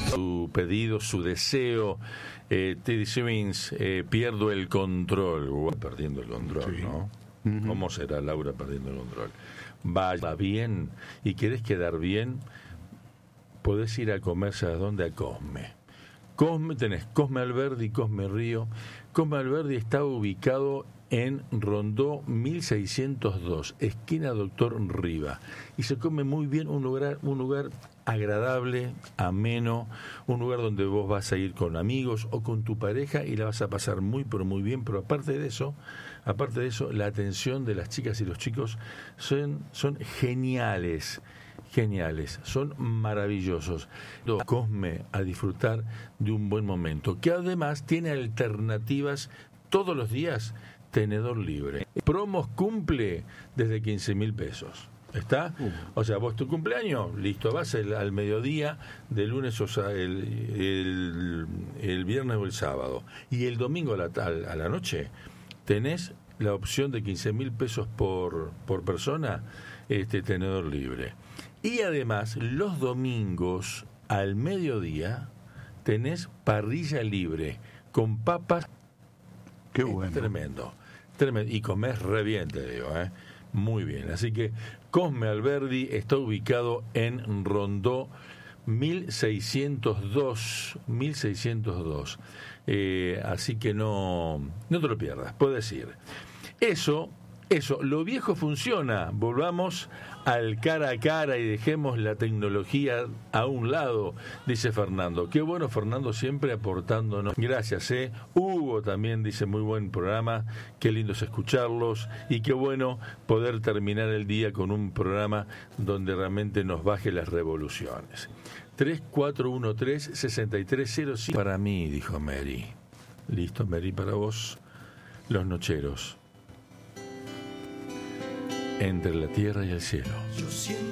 Su pedido, su deseo. Teddy Swims, pierdo el control. Perdiendo el control, sí. ¿No? Uh-huh. ¿Cómo será Laura perdiendo el control? Va bien y querés quedar bien, podés ir a comer, ¿sabes dónde? A Cosme. Cosme, tenés Cosme Alberdi y Cosme Río. Cosme Alberdi está ubicado en Rondó 1602, esquina Doctor Riva, y se come muy bien, un lugar agradable, ameno, un lugar donde vos vas a ir con amigos o con tu pareja y la vas a pasar muy pero muy bien. Pero aparte de eso, la atención de las chicas y los chicos son geniales, son maravillosos. Cosme, a disfrutar de un buen momento, que además tiene alternativas todos los días. Tenedor libre. Promos cumple desde 15.000 pesos. ¿Está? O sea, vos tu cumpleaños, listo, vas al mediodía, de lunes, o sea, el viernes o el sábado. Y el domingo a la noche tenés la opción de 15.000 pesos por persona, tenedor libre. Y además, los domingos al mediodía tenés parrilla libre con papas. Qué bueno. Tremendo. Y comés re bien, te digo, muy bien. Así que Cosme Alberdi está ubicado en Rondó 1602. Así que no te lo pierdas, puedes ir. Eso, lo viejo funciona. Volvamos al cara a cara y dejemos la tecnología a un lado, dice Fernando. Qué bueno, Fernando, siempre aportándonos. Gracias, Hugo también dice, muy buen programa, qué lindo es escucharlos y qué bueno poder terminar el día con un programa donde realmente nos baje las revoluciones. 3413-6305 para mí, dijo Mary. Listo, Mary, para vos, Los Nocheros. Entre la tierra y el cielo.